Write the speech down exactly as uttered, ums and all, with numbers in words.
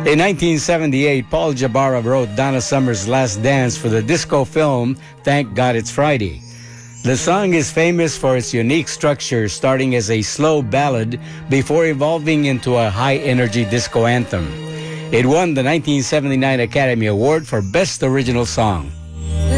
In nineteen seventy-eight, Paul Jabara wrote Donna Summer's Last Dance for the disco film Thank God It's Friday. The song is famous for its unique structure, starting as a slow ballad before evolving into a high-energy disco anthem. It won the nineteen seventy-nine Academy Award for Best Original Song.